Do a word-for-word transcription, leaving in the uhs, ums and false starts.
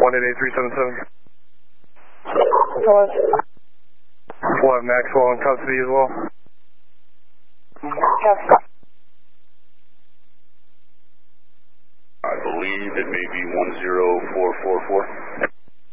one eight eight three seven seven. Hello. We'll have Maxwell in custody as well. Yes. I believe it may be one zero four four four.